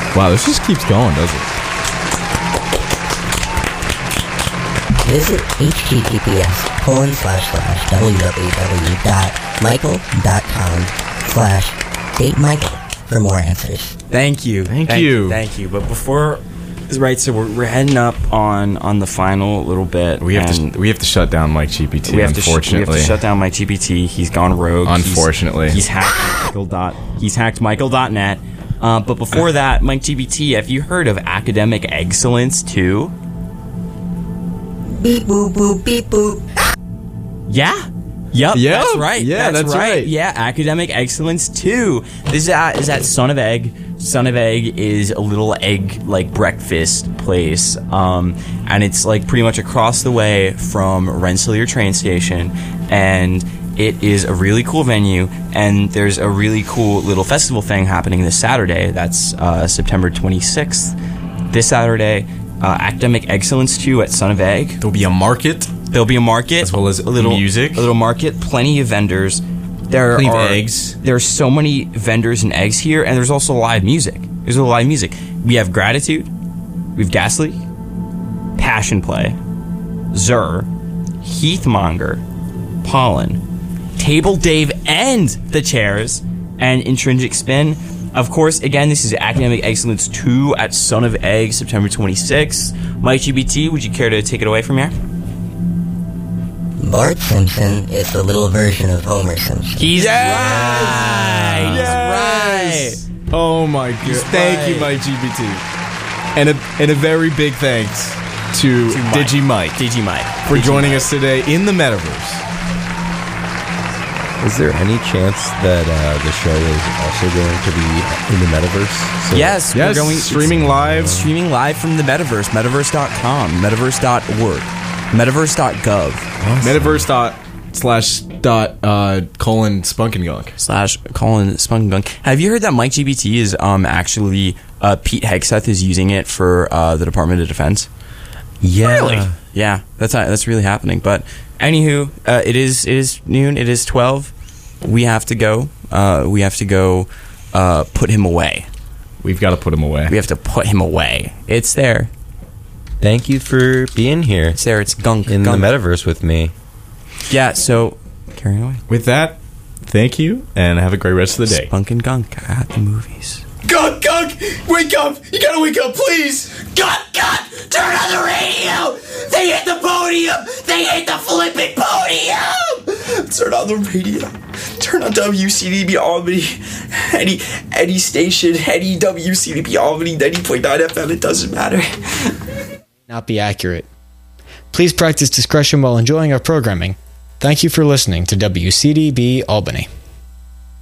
Wow, this just keeps going, doesn't it? Visit https://www.michael.com/datemichael for more answers. Thank you. Thank you. Thank you. But before, right, so we're heading up on the final little bit. We have to shut down Mike GPT. We have Unfortunately, to shut down Mike GPT. He's gone rogue. Unfortunately, he's hacked Michael.net. But before that, Mike GPT, have you heard of Academic Excellence 2? Beep boop boop beep boop. Yeah. Yep, that's right. Yeah, that's right. Yeah, Academic Excellence 2. This is at Son of Egg. Son of Egg is a little egg like breakfast place, and it's like pretty much across the way from Rensselaer train station, and it is a really cool venue, and there's a really cool little festival thing happening this Saturday. That's September 26th. This Saturday, Academic Excellence 2 at Son of Egg. there'll be a market. There'll be a market, As well as a little music. a little market, plenty of vendors. Plenty of eggs. There's so many vendors and eggs here, and there's also live music. There's a live music. We have Gratitude, we have Ghastly, Passion Play, Zur, Heathmonger, Pollen, Table Dave, and The Chairs, and Intrinsic Spin. Of course, again, this is Academic Excellence 2 at Son of Egg, September 26th. Mike GBT, would you care to take it away from here? Bart Simpson is the little version of Homer Simpson. He's right. Yes! He's right. Oh my god! Thank you, Mike GPT, and a very big thanks to Digimike for joining us today in the metaverse. Is there any chance that the show is also going to be in the metaverse? So Yes, Yes, we're going streaming live. Streaming live from the metaverse, metaverse.com, metaverse.org, metaverse.gov. Metaverse./.:Spunk and Gunk. /Colin Spunk and Gunk. Have you heard that Mike GBT is actually Pete Hegseth is using it for the Department of Defense? Yeah. Really? Yeah, that's really happening. But anywho, it is noon. It is 12. We have to go. Put him away. We've got to put him away. We have to put him away. It's there. Thank you for being here. It's there. It's Gunk. In Gunk. the metaverse with me. Yeah. So carry away. With that, thank you, and have a great rest of the day. Spunk and Gunk at the movies. Gunk! Wake up! You gotta wake up, please! Gunk! Turn on the radio! They hit the podium! They hit the flipping podium! Turn on the radio. Turn on WCDB Albany. Any station, any WCDB Albany, 90.9 FM, it doesn't matter. Not be accurate. Please practice discretion while enjoying our programming. Thank you for listening to WCDB Albany.